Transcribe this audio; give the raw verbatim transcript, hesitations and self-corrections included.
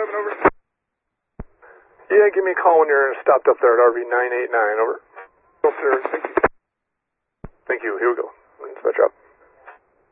seven, over. Yeah, give me a call when you're stopped up there at R V nine eight nine, over. Thank you. Thank you, here we go.